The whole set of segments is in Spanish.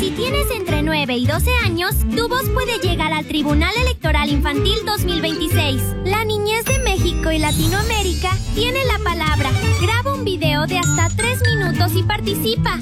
Si tienes entre 9 y 12 años, tu voz puede llegar al Tribunal Electoral Infantil 2026. La niñez de México y Latinoamérica tiene la palabra. Graba un video de hasta 3 minutos y participa.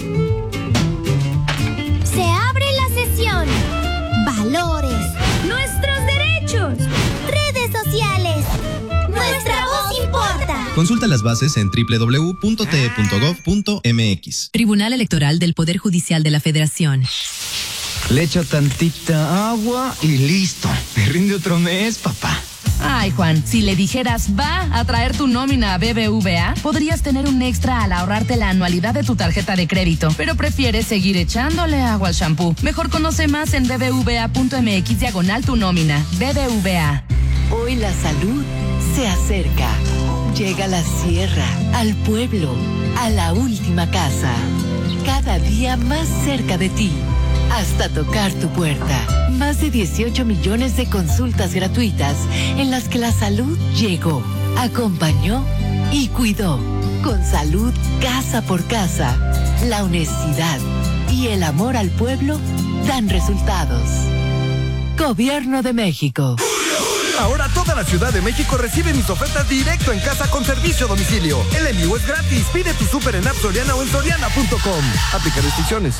Se abre la sesión. Valores. Nuestros derechos. Redes sociales. Nuestra voz importa. Consulta las bases en www.te.gov.mx. Tribunal Electoral del Poder Judicial de la Federación. Le echo tantita agua y listo. Me rinde otro mes, papá. Ay, Juan, si le dijeras va a traer tu nómina a BBVA, podrías tener un extra al ahorrarte la anualidad de tu tarjeta de crédito, pero prefieres seguir echándole agua al shampoo. Mejor conoce más en bbva.mx/tu nómina. BBVA. Hoy la salud se acerca. Llega a la sierra, al pueblo, a la última casa. Cada día más cerca de ti. Hasta tocar tu puerta. Más de 18 millones de consultas gratuitas en las que la salud llegó, acompañó y cuidó. Con salud casa por casa, la honestidad y el amor al pueblo dan resultados. Gobierno de México. Ahora toda la Ciudad de México recibe mis ofertas directo en casa con servicio a domicilio. El envío es gratis. Pide tu súper en App Soriana o en soriana.com. Aplica restricciones.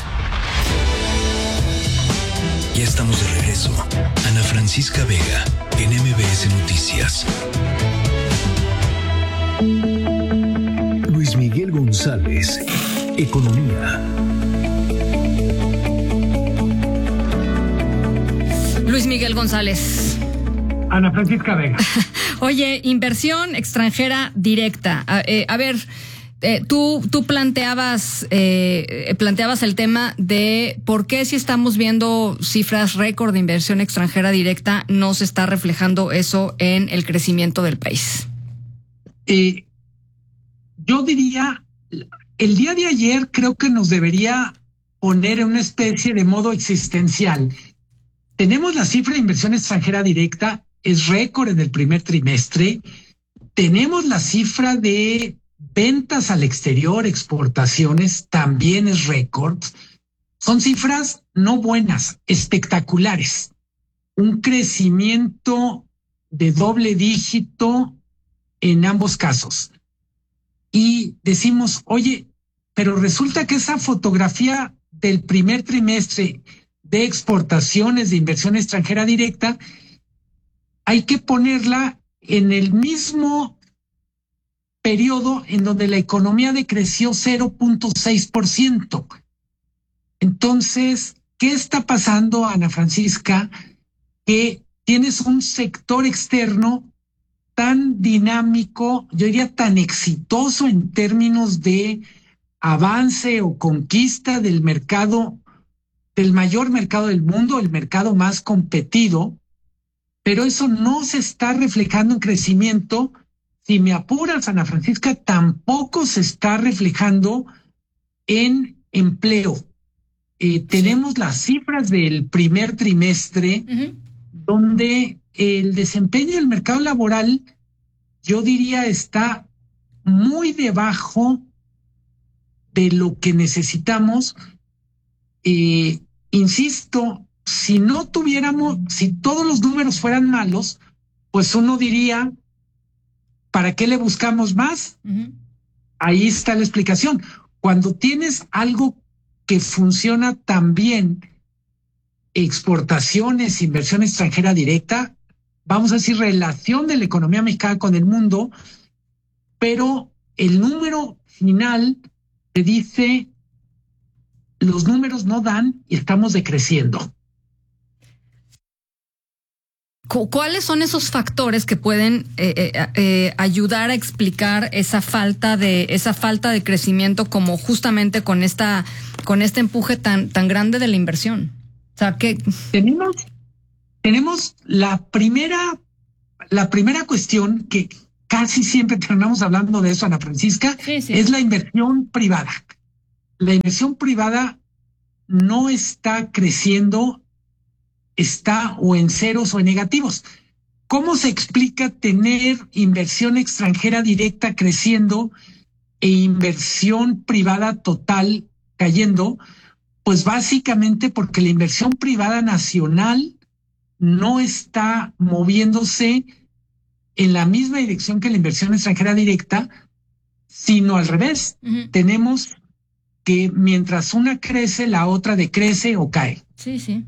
Ya estamos de regreso. Ana Francisca Vega, en MBS Noticias. Luis Miguel González, Economía. Luis Miguel González. Ana Francisca Vega. Oye, inversión extranjera directa. A ver, tú planteabas el tema de por qué si estamos viendo cifras récord de inversión extranjera directa no se está reflejando eso en el crecimiento del país. Yo diría, el día de ayer creo que nos debería poner en una especie de modo existencial. Tenemos la cifra de inversión extranjera directa, es récord en el primer trimestre. Tenemos la cifra de ventas al exterior, exportaciones, también es récord. Son cifras no buenas, espectaculares. Un crecimiento de doble dígito en ambos casos. Y decimos, oye, pero resulta que esa fotografía del primer trimestre de exportaciones, de inversión extranjera directa, hay que ponerla en el mismo periodo en donde la economía decreció 0.6%. Entonces, ¿qué está pasando, Ana Francisca? Que tienes un sector externo tan dinámico, yo diría tan exitoso en términos de avance o conquista del mercado, del mayor mercado del mundo, el mercado más competido, pero eso no se está reflejando en crecimiento. Si me apuras, Ana Francisca, tampoco se está reflejando en empleo. Tenemos las cifras del primer trimestre, donde el desempeño del mercado laboral, yo diría, está muy debajo de lo que necesitamos. Insisto, si todos los números fueran malos, pues uno diría, ¿para qué le buscamos más? Ahí está la explicación. Cuando tienes algo que funciona tan bien, exportaciones, inversión extranjera directa, vamos a decir, relación de la economía mexicana con el mundo, pero el número final te dice, los números no dan y estamos decreciendo. ¿Cuáles son esos factores que pueden ayudar a explicar esa falta de crecimiento, como justamente con este empuje tan grande de la inversión? O sea, que tenemos la primera cuestión, que casi siempre terminamos hablando de eso, Ana Francisca, sí. Es la inversión privada. La inversión privada no está creciendo, está o en ceros o en negativos. ¿Cómo se explica tener inversión extranjera directa creciendo e inversión privada total cayendo? Pues básicamente porque la inversión privada nacional no está moviéndose en la misma dirección que la inversión extranjera directa, sino al revés. Tenemos que mientras una crece, la otra decrece o cae. Sí, sí.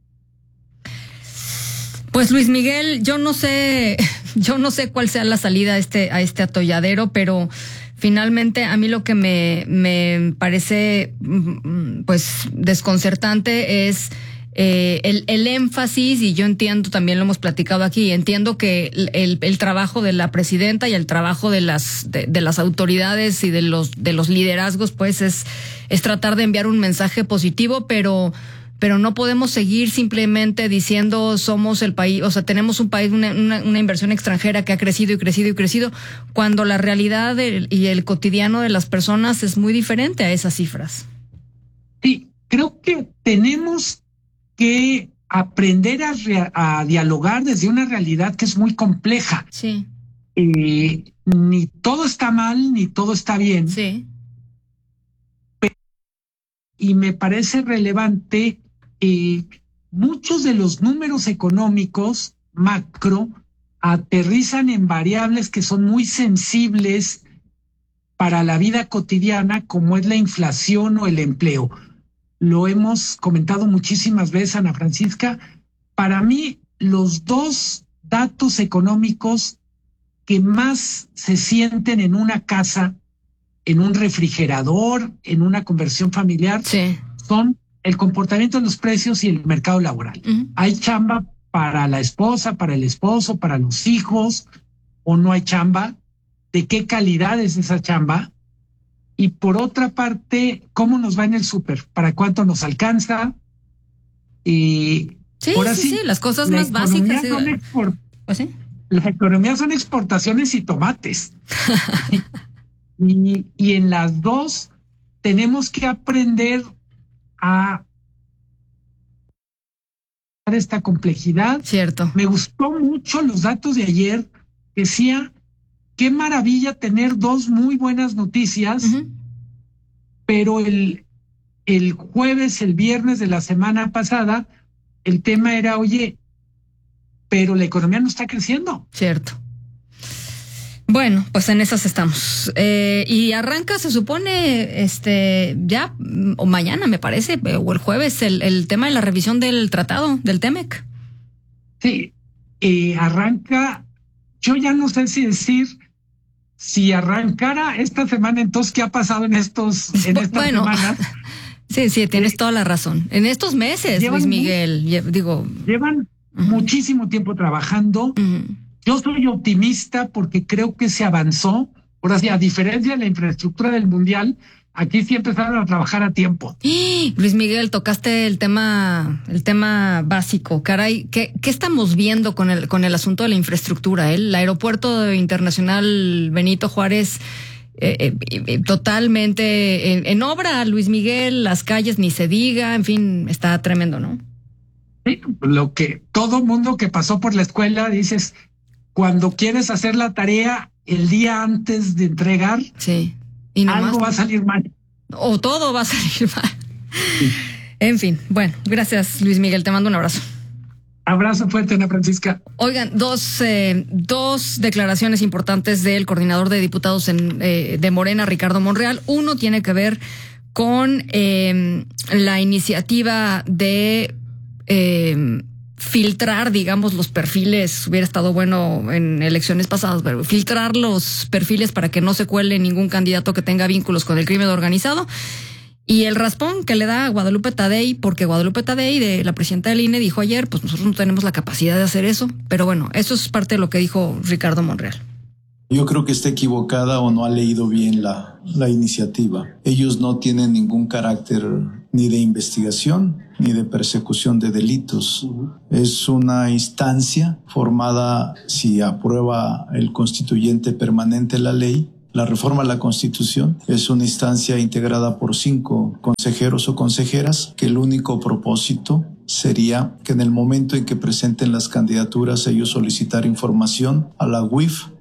Pues Luis Miguel, yo no sé cuál sea la salida a este atolladero, pero finalmente a mí lo que me parece pues desconcertante es el énfasis, y yo entiendo, también lo hemos platicado aquí, entiendo que el trabajo de la presidenta y el trabajo de las autoridades y de los liderazgos pues es tratar de enviar un mensaje positivo, pero no podemos seguir simplemente diciendo somos el país, o sea, tenemos un país, una inversión extranjera que ha crecido y crecido y crecido, cuando la realidad y el cotidiano de las personas es muy diferente a esas cifras. Sí, creo que tenemos que aprender a dialogar desde una realidad que es muy compleja. Sí. Ni todo está mal, ni todo está bien. Sí. Y me parece relevante, muchos de los números económicos macro aterrizan en variables que son muy sensibles para la vida cotidiana, como es la inflación o el empleo. Lo hemos comentado muchísimas veces, Ana Francisca. Para mí, los dos datos económicos que más se sienten en una casa, en un refrigerador, en una conversión familiar, sí, son el comportamiento de los precios y el mercado laboral. ¿Hay chamba para la esposa, para el esposo, para los hijos, o no hay chamba? ¿De qué calidad es esa chamba? Y por otra parte, ¿cómo nos va en el súper? ¿Para cuánto nos alcanza? Sí, las cosas más básicas. Pues sí. La economía son exportaciones y tomates. y en las dos tenemos que aprender a esta complejidad. Cierto. Me gustó mucho los datos de ayer. Decía, qué maravilla tener dos muy buenas noticias, pero el jueves, el viernes de la semana pasada, el tema era, oye, pero la economía no está creciendo. Cierto. Bueno, pues en esas estamos. Y arranca, se supone, ya, o mañana me parece, o el jueves, el tema de la revisión del tratado, del TEMEC. Sí, arranca, yo ya no sé si arrancara esta semana, entonces, ¿qué ha pasado en estas semanas? Sí, tienes toda la razón. En estos meses, Luis Miguel, llevan muchísimo tiempo trabajando. Yo soy optimista porque creo que se avanzó. Ahora sí, a diferencia de la infraestructura del Mundial, aquí sí empezaron a trabajar a tiempo. Luis Miguel, tocaste el tema básico. Caray, ¿qué estamos viendo con el asunto de la infraestructura? El aeropuerto internacional Benito Juárez, totalmente en obra, Luis Miguel, las calles ni se diga, en fin, está tremendo, ¿no? Sí, lo que todo mundo que pasó por la escuela dices, cuando quieres hacer la tarea el día antes de entregar, sí, y algo va a salir mal. O todo va a salir mal. Sí. En fin, bueno, gracias Luis Miguel, te mando un abrazo. Abrazo fuerte, Ana Francisca. Oigan, dos declaraciones importantes del coordinador de diputados de Morena, Ricardo Monreal. Uno tiene que ver con la iniciativa de filtrar, digamos, los perfiles. Hubiera estado bueno en elecciones pasadas, pero filtrar los perfiles para que no se cuele ningún candidato que tenga vínculos con el crimen organizado. Y el raspón que le da a Guadalupe Tadei, porque Guadalupe Tadei, la presidenta del INE, dijo ayer, pues nosotros no tenemos la capacidad de hacer eso. Pero bueno, eso es parte de lo que dijo Ricardo Monreal. Yo creo que está equivocada o no ha leído bien la iniciativa. Ellos no tienen ningún carácter ni de investigación ni de persecución de delitos. Es una instancia formada, si aprueba el constituyente permanente la ley, la reforma a la Constitución, es una instancia integrada por 5 consejeros o consejeras, que el único propósito sería que en el momento en que presenten las candidaturas ellos solicitar información a la UIF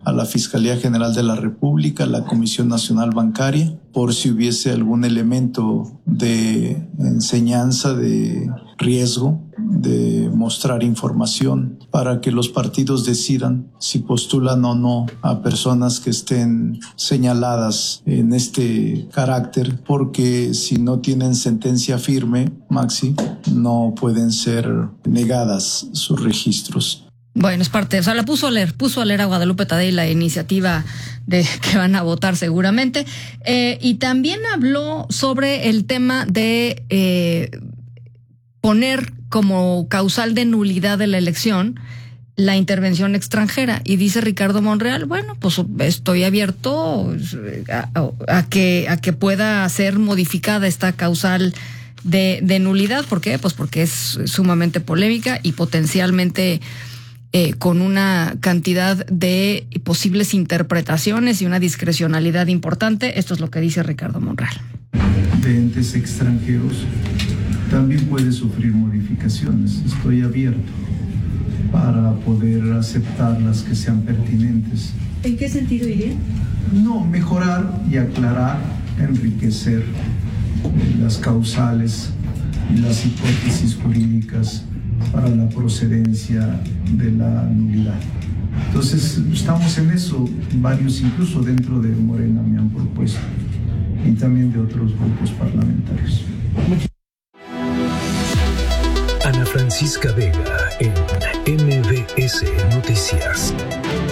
a la Fiscalía General de la República, a la Comisión Nacional Bancaria, por si hubiese algún elemento de enseñanza, de riesgo, de mostrar información para que los partidos decidan si postulan o no a personas que estén señaladas en este carácter, porque si no tienen sentencia firme, Maxi, no pueden ser negadas sus registros. Bueno, es parte, o sea, la puso a leer a Guadalupe Tadei la iniciativa de que van a votar seguramente, y también habló sobre el tema de poner como causal de nulidad de la elección la intervención extranjera. Y dice Ricardo Monreal, bueno, pues estoy abierto a que pueda ser modificada esta causal de nulidad. ¿Por qué? Pues porque es sumamente polémica y potencialmente con una cantidad de posibles interpretaciones y una discrecionalidad importante. Esto es lo que dice Ricardo Monreal. De entes extranjeros también puede sufrir modificaciones. Estoy abierto para poder aceptar las que sean pertinentes. ¿En qué sentido iría? No, mejorar y aclarar, enriquecer las causales y las hipótesis jurídicas para la procedencia de la nulidad. Entonces, estamos en eso. Varios, incluso dentro de Morena, me han propuesto, y también de otros grupos parlamentarios. Ana Francisca Vega en MBS Noticias.